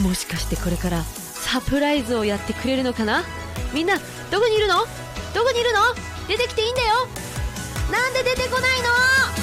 もしかしてこれからサプライズをやってくれるのかな。みんなどこにいるの？どこにいるの？出てきていいんだよ。なんで出てこないの？